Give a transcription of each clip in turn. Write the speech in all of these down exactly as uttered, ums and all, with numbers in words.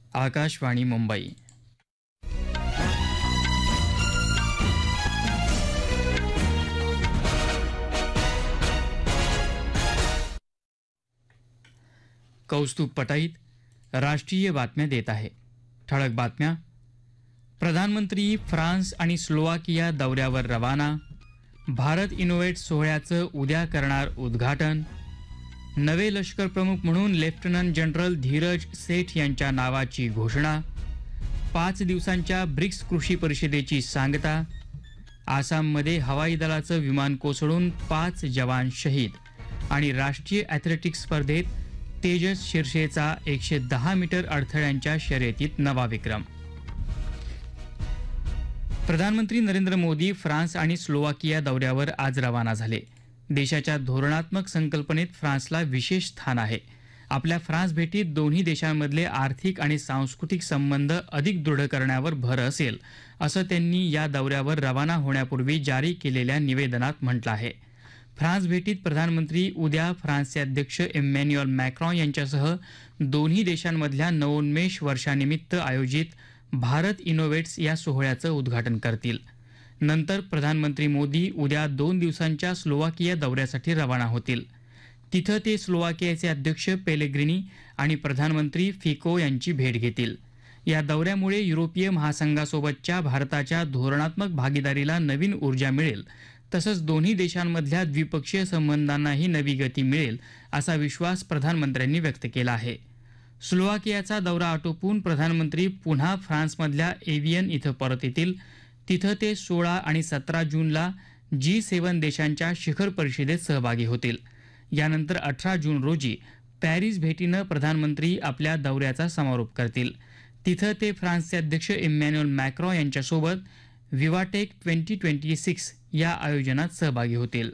आकाशवाणी मुंबई. कौस्तुभ पटाईत राष्ट्रीय बातम्या देत आहे. ठळक बातम्या. प्रधानमंत्री फ्रान्स आणि स्लोवाकिया दौऱ्यावर रवाना. भारत इनोव्हेट सोहळ्याचं उद्या करणार उद्घाटन. नवे लष्कर प्रमुख म्हणून लेफ्टनंट जनरल धीरज सेठ यांच्या नावाची घोषणा. पाच दिवसांच्या ब्रिक्स कृषी परिषदेची सांगता. आसाममध्ये हवाई दलाचं विमान कोसळून पाच जवान शहीद. आणि राष्ट्रीय ॲथलेटिक्स स्पर्धेत तेजस शिर्षेचा एकशे दहा मीटर अडथळ्यांच्या शर्यतीत नवा विक्रम. प्रधानमंत्री नरेंद्र मोदी फ्रान्स आणि स्लोवाकिया दौऱ्यावर आज रवाना झाले. देशाच्या धोरणात्मक संकल्पनेत फ्रान्सला विशेष स्थान आहे. आपल्या फ्रान्स भेटीत दोन्ही देशांमधले आर्थिक आणि सांस्कृतिक संबंध अधिक दृढ करण्यावर भर असेल, असं त्यांनी या दौऱ्यावर रवाना होण्यापूर्वी जारी केलेल्या निवेदनात म्हटलं आहे. फ्रान्स भेटीत प्रधानमंत्री उद्या फ्रान्सचे अध्यक्ष इमॅन्युएल मॅक्रॉन यांच्यासह दोन्ही देशांमधल्या नवोन्मेष वर्षानिमित्त आयोजित भारत इनोव्हेट्स या सोहळ्याचं उद्घाटन करतील. नंतर प्रधानमंत्री मोदी उद्या दोन दिवसांच्या स्लोवाकिया दौऱ्यासाठी रवाना होतील. तिथं ते स्लोवाकियाचे अध्यक्ष पेलेग्रिनी आणि प्रधानमंत्री फिको यांची भेट घेतील. या दौऱ्यामुळे युरोपीय महासंघासोबतच्या भारताच्या धोरणात्मक भागीदारीला नवीन ऊर्जा मिळेल, तसंच दोन्ही देशांमधल्या द्विपक्षीय संबंधांनाही नवी गती मिळेल, असा विश्वास प्रधानमंत्र्यांनी व्यक्त केला आहे. स्लोवाकियाचा दौरा आटोपून प्रधानमंत्री पुन्हा फ्रान्समधल्या एव्हियन इथं परत येतील. तिथं ते सोळा आणि सतरा जूनला जी सेव्हन देशांच्या शिखर परिषदेत सहभागी होतील. यानंतर अठरा जून रोजी पॅरिस भेटीनं प्रधानमंत्री आपल्या दौऱ्याचा समारोप करतील. तिथं ते फ्रान्सचे अध्यक्ष इमॅन्युएल मॅक्रॉन यांच्यासोबत विवाटेक ट्वेंटी ट्वेंटी सिक्स या आयोजनात सहभागी होतील.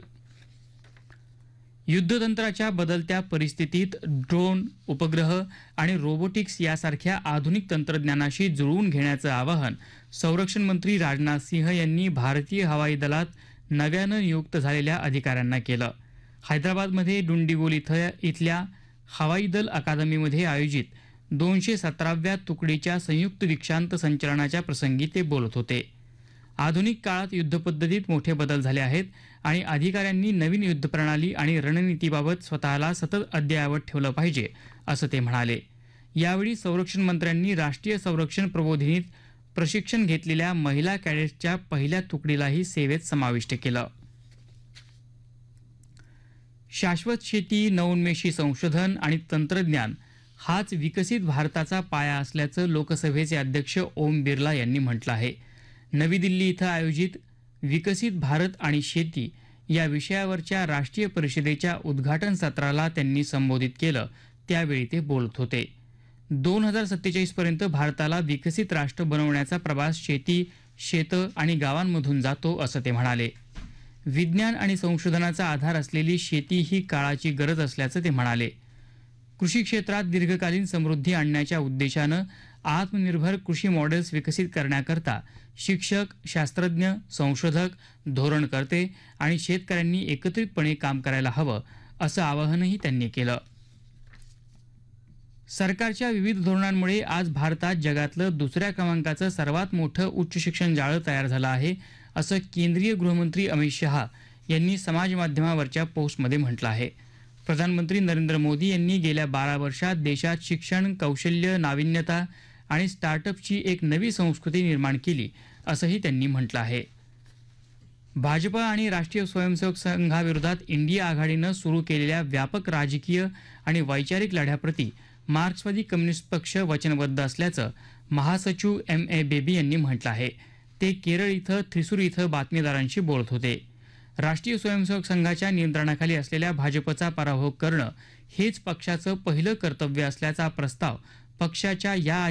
युद्धतंत्राच्या बदलत्या परिस्थितीत ड्रोन, उपग्रह आणि रोबोटिक्स यासारख्या आधुनिक तंत्रज्ञानाशी जुळवून घेण्याचं आवाहन संरक्षण मंत्री राजनाथ सिंह यांनी भारतीय हवाई दलात नव्यानं नियुक्त झालेल्या अधिकाऱ्यांना केलं. हैदराबादमध्ये डुंडिगुल इथं इथल्या हवाई दल अकादमीमध्ये आयोजित दोनशे सतराव्या तुकडीच्या संयुक्त दीक्षांत संचलनाच्या प्रसंगी ते बोलत होते. आधुनिक काळात युद्धपद्धतीत मोठे बदल झाले आहेत आणि अधिकाऱ्यांनी नवीन युद्धप्रणाली आणि रणनीतीबाबत स्वतःला सतत अद्ययावत ठेवलं पाहिजे, असं ते म्हणाले. यावेळी संरक्षण मंत्र्यांनी राष्ट्रीय संरक्षण प्रबोधिनीत प्रशिक्षण घेतलेल्या महिला कॅडेट्सच्या पहिल्या तुकडीलाही सेवेत समाविष्ट केलं. शाश्वत शेती, नवोन्मेषी संशोधन आणि तंत्रज्ञान हाच विकसित भारताचा पाया असल्याचं लोकसभेचे अध्यक्ष ओम बिर्ला यांनी म्हटलं आहे. नवी दिल्ली इथं आयोजित विकसित भारत आणि शेती या विषयावरच्या राष्ट्रीय परिषदेच्या उद्घाटन सत्राला त्यांनी संबोधित केलं. त्यावेळी ते बोलत होते. दोन हजार सत्तेचाळीस पर्यंत भारताला विकसित राष्ट्र बनवण्याचा प्रवास शेती, शेतं आणि गावांमधून जातो, असं ते म्हणाले. विज्ञान आणि संशोधनाचा आधार असलेली शेती ही काळाची गरज असल्याचं ते म्हणाले. कृषी क्षेत्रात दीर्घकालीन समृद्धी आणण्याच्या उद्देशानं आत्मनिर्भर कृषी मॉडेल्स विकसित करण्याकरता शिक्षक, शास्त्रज्ञ, संशोधक, धोरणकर्ते आणि शेतकऱ्यांनी एकत्रितपणे काम करायला हवं, असं आवाहनही त्यांनी केलं. सरकारच्या विविध धोरणांमुळे आज भारतात जगातलं दुसऱ्या क्रमांकाचं सर्वात मोठं उच्च शिक्षण जाळं तयार झालं आहे, असं केंद्रीय गृहमंत्री अमित शहा यांनी समाजमाध्यमावरच्या पोस्टमध्ये म्हटलं आहे. प्रधानमंत्री नरेंद्र मोदी यांनी गेल्या बारा वर्षात देशात शिक्षण, कौशल्य, नाविन्यता आणि स्टार्टअपची एक नवी संस्कृती निर्माण केली, असंही त्यांनी म्हटलं आहे. भाजप आणि राष्ट्रीय स्वयंसेवक संघाविरोधात इंडिया आघाडीनं सुरू केलेल्या व्यापक राजकीय आणि वैचारिक लढ्याप्रती मार्क्सवादी कम्युनिस्ट पक्ष वचनबद्ध असल्याचं महासचिव एम ए बेबी यांनी म्हटलं आहे. ते केरळ इथं थ्रिसूर इथं बातमीदारांशी बोलत होते. राष्ट्रीय स्वयंसेवक संघाच्या नियंत्रणाखाली असलेल्या भाजपचा पराभव करणं हेच पक्षाचं पहिलं कर्तव्य असल्याचा प्रस्ताव पक्षाच्या या